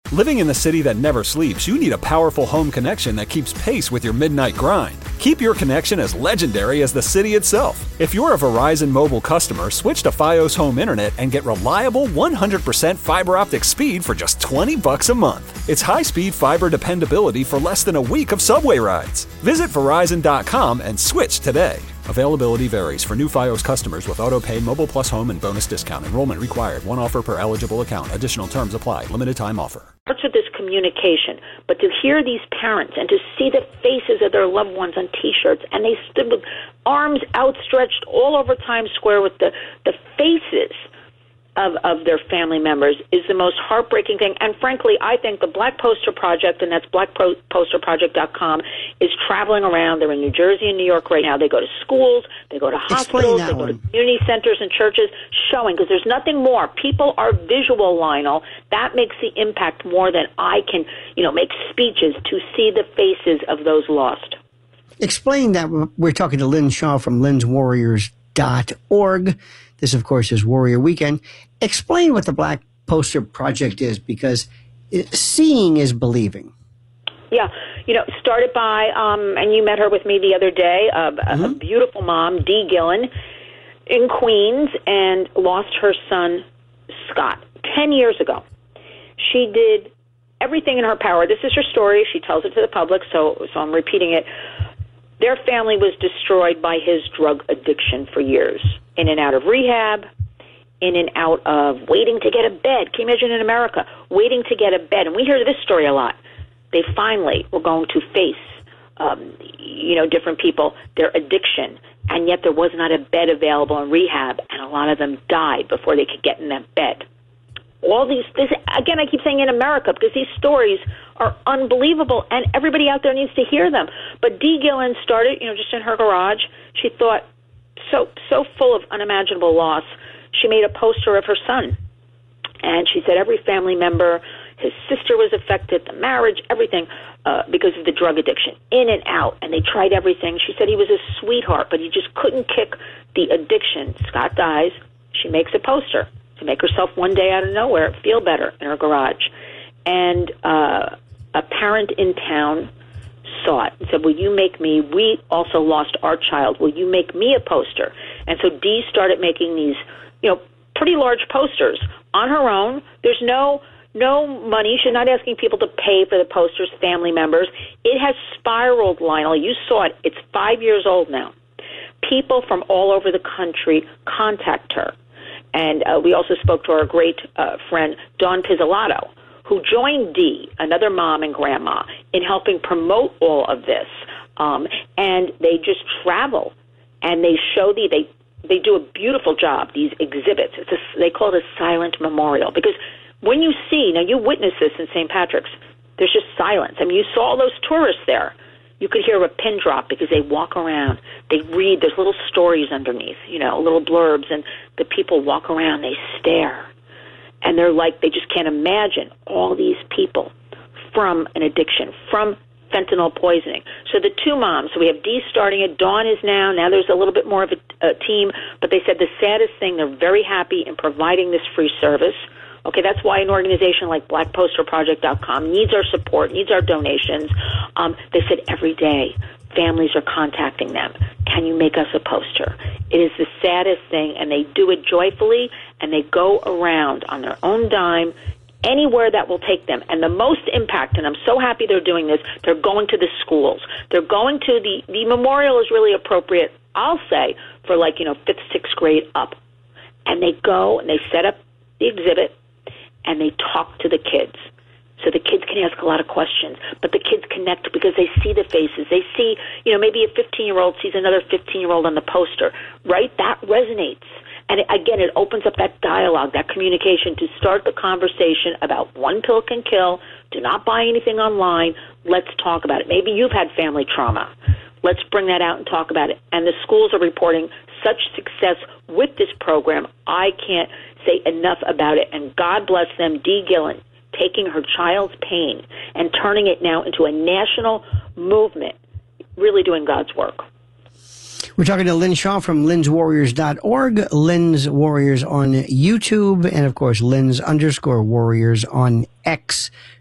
Living in the city that never sleeps, you need a powerful home connection that keeps pace with your midnight grind. Keep your connection as legendary as the city itself. If you're a Verizon mobile customer, switch to Fios Home Internet and get reliable 100% fiber optic speed for just $20 a month. It's high-speed fiber dependability for less than a week of subway rides. Visit Verizon.com and switch today. Availability varies for new Fios customers with auto-pay, Mobile Plus Home, and bonus discount. Enrollment required. One offer per eligible account. Additional terms apply. Limited time offer. Starts with this communication, but to hear these parents and to see the faces of their loved ones on T-shirts, and they stood with arms outstretched all over Times Square with the faces of their family members is the most heartbreaking thing. And frankly, I think the Black Poster Project, and that's blackposterproject.com, is traveling around. They're in New Jersey and New York right now. They go to schools, they go to hospitals, they go to community centers and churches, showing, because there's nothing more. People are visual, Lionel. That makes the impact more than I can, make speeches to see the faces of those lost. Explain that. We're talking to Lynn Shaw from linswarriors.org. This, of course, is Warrior Weekend. Explain what the Black Poster Project is, because seeing is believing. Yeah, started by, and you met her with me the other day, a beautiful mom, Dee Gillen, in Queens, and lost her son, Scott, 10 years ago. She did everything in her power. This is her story. She tells it to the public, so I'm repeating it. Their family was destroyed by his drug addiction for years, in and out of rehab, in and out of waiting to get a bed. Can you imagine in America, waiting to get a bed? And we hear this story a lot. They finally were going to face, different people, their addiction, and yet there was not a bed available in rehab, and a lot of them died before they could get in that bed. Again, I keep saying in America, because these stories are unbelievable, and everybody out there needs to hear them. But Dee Gillen started, just in her garage. She thought, so full of unimaginable loss, she made a poster of her son. And she said every family member, his sister was affected, the marriage, everything, because of the drug addiction, in and out. And they tried everything. She said he was a sweetheart, but he just couldn't kick the addiction. Scott dies. She makes a poster to make herself one day out of nowhere feel better in her garage. And a parent in town saw it and said, will you make me, we also lost our child, will you make me a poster? And so Dee started making these, pretty large posters on her own. There's no money. She's not asking people to pay for the posters, family members. It has spiraled, Lionel. You saw it. It's 5 years old now. People from all over the country contact her. And we also spoke to our great friend, Dawn Pizzolatto, who joined Dee, another mom and grandma, in helping promote all of this. And they just travel, and they show they do a beautiful job, these exhibits. They call it a silent memorial, because when you see, now you witnessed this in St. Patrick's, there's just silence. I mean, you saw all those tourists there. You could hear a pin drop because they walk around. They read. There's little stories underneath, little blurbs, and the people walk around. They stare, and they're like, they just can't imagine all these people from an addiction, from fentanyl poisoning. So the two moms, so we have Dee starting it. Dawn is now there's a little bit more of a team, but they said the saddest thing, they're very happy in providing this free service. Okay, that's why an organization like blackposterproject.com needs our support, needs our donations. They said every day families are contacting them. Can you make us a poster? It is the saddest thing, and they do it joyfully, and they go around on their own dime anywhere that will take them. And the most impact, and I'm so happy they're doing this, they're going to the schools. They're going to the memorial is really appropriate, I'll say, for 5th, 6th grade up. And they go and they set up the exhibit, and they talk to the kids. So the kids can ask a lot of questions, but the kids connect because they see the faces. They see, maybe a 15-year-old sees another 15-year-old on the poster, right? That resonates. And again, it opens up that dialogue, that communication to start the conversation about one pill can kill. Do not buy anything online. Let's talk about it. Maybe you've had family trauma. Let's bring that out and talk about it. And the schools are reporting such success with this program. I can't say enough about it. And God bless them, Dee Gillen, taking her child's pain and turning it now into a national movement, really doing God's work. We're talking to Lynn Shaw from linswarriors.org, Lynn's Warriors on YouTube, and, of course, Lynn's _Warriors on X.